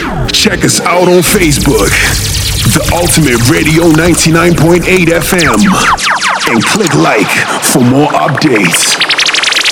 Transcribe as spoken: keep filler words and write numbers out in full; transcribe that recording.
Check us out on Facebook, The Ultimate Radio ninety-nine point eight F M, and click like for more updates.